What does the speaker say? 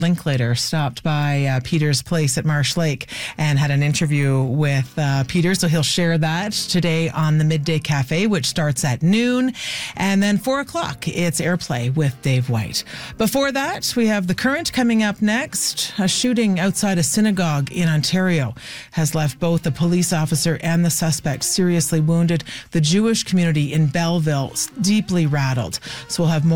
Linklater stopped by Peter's place at Marsh Lake and had an interview with Peter, so he'll share that today on the Midday Cafe, which starts at noon. And then 4 o'clock, it's Airplay with Dave White. Before that, we have The Current coming up next. A shooting outside a synagogue in Ontario has left both the police officer and the suspect seriously wounded. The Jewish community in Belleville deeply rattled. So we'll have more